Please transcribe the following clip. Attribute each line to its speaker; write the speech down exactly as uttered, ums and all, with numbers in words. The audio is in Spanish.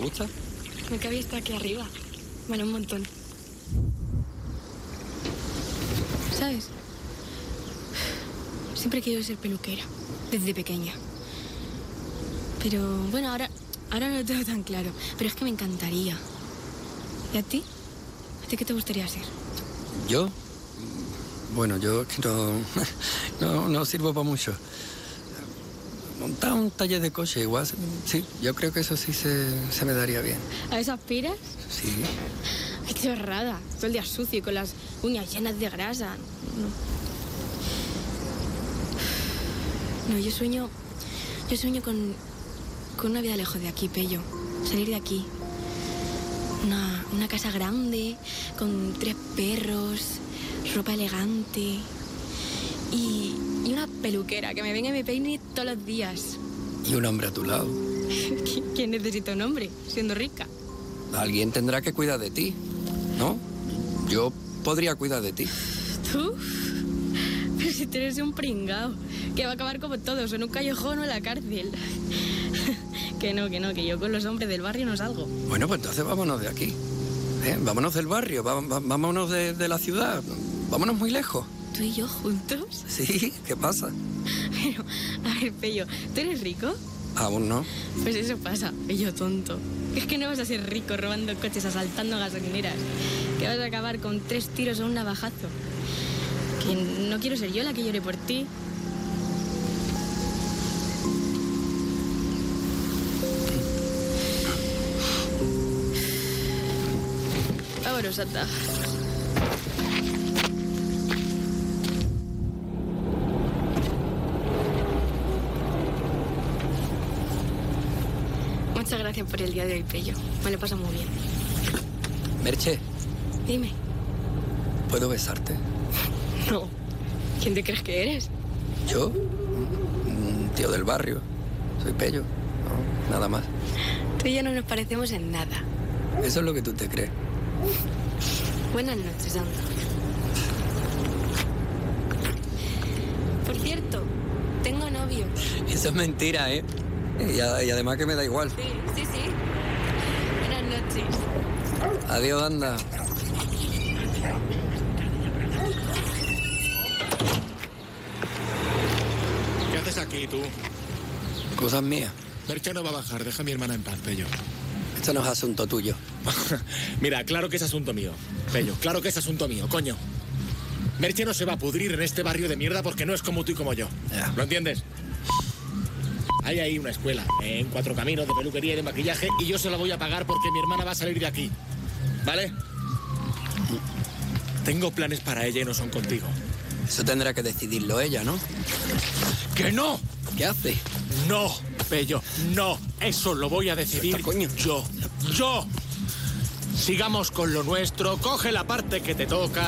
Speaker 1: gusta?
Speaker 2: Nunca había estado aquí arriba. Bueno, un montón. ¿Sabes? Siempre he querido ser peluquera, desde pequeña. Pero, bueno, ahora, ahora no lo tengo tan claro. Pero es que me encantaría. ¿Y a ti? ¿A ti qué te gustaría ser?
Speaker 1: ¿Yo? Bueno, yo es que no, no, no sirvo para mucho. Montar un taller de coche igual, sí, yo creo que eso sí se, se me daría bien.
Speaker 2: ¿A eso aspiras?
Speaker 1: Sí.
Speaker 2: Ay, qué chorrada. Todo el día sucio y con las uñas llenas de grasa. No, no yo sueño... Yo sueño con... Con una vida lejos de aquí, Pello. Salir de aquí. Una, una casa grande, con tres perros, ropa elegante y, y una peluquera que me venga y me peine todos los días.
Speaker 1: Y un hombre a tu lado.
Speaker 2: ¿Quién necesita un hombre, siendo rica?
Speaker 1: Alguien tendrá que cuidar de ti, ¿no? Yo podría cuidar de ti.
Speaker 2: ¿Tú? Pero si tú eres un pringao, que va a acabar como todos, en un callejón o en la cárcel. Que no, que no, que yo con los hombres del barrio no salgo.
Speaker 1: Bueno, pues entonces vámonos de aquí. ¿Eh? Vámonos del barrio, va, va, vámonos de, de la ciudad. Vámonos muy lejos.
Speaker 2: ¿Tú y yo juntos?
Speaker 1: Sí, ¿qué pasa?
Speaker 2: Pero, a ver, Pello, ¿tú eres rico?
Speaker 1: Aún no.
Speaker 2: Pues eso pasa, Pello tonto. Es que no vas a ser rico robando coches, asaltando gasolineras. Que vas a acabar con tres tiros o un navajazo. Que no quiero ser yo la que llore por ti. Vámonos, anda. Muchas gracias por el día de hoy, Pello. Me lo paso muy bien.
Speaker 1: Merche,
Speaker 2: Dime.
Speaker 1: ¿puedo besarte?
Speaker 2: No. ¿Quién te crees que eres?
Speaker 1: ¿Yo? Un tío del barrio. Soy Pello. No, nada más.
Speaker 2: Tú y yo no nos parecemos en nada.
Speaker 1: Eso es lo que tú te crees.
Speaker 2: Buenas noches, anda. Por cierto, tengo novio.
Speaker 1: Eso es mentira, ¿eh? Y, a- y además que me da igual.
Speaker 2: Sí, sí, sí. Buenas noches.
Speaker 1: Adiós, anda.
Speaker 3: ¿Qué haces aquí, tú?
Speaker 1: Cosas mías.
Speaker 3: Merche no va a bajar, deja a mi hermana en paz, Pello.
Speaker 1: Esto no es asunto tuyo.
Speaker 3: Mira, claro que es asunto mío, Pello, claro que es asunto mío, coño. Merche no se va a pudrir en este barrio de mierda porque no es como tú y como yo.
Speaker 1: Ya.
Speaker 3: ¿Lo entiendes? Hay ahí una escuela, en Cuatro Caminos, de peluquería y de maquillaje, y yo se la voy a pagar porque mi hermana va a salir de aquí. ¿Vale? Tengo planes para ella y no son contigo.
Speaker 1: Eso tendrá que decidirlo ella, ¿no?
Speaker 3: ¡Que no!
Speaker 1: ¿Qué hace?
Speaker 3: ¡No, Pello! ¡No! Eso lo voy a decidir
Speaker 1: Suelta, coño.
Speaker 3: yo. ¡Yo! Sigamos con lo nuestro, coge la parte que te toca.